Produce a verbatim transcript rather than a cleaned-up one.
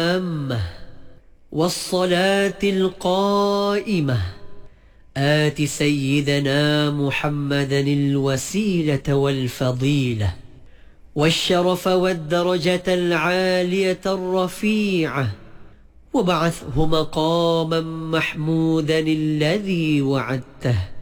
والصلاة القائمة آت سيدنا محمدا الوسيلة والفضيلة والشرف والدرجة العالية الرفيعة وابعثه مقاما محمودا الذي وعدته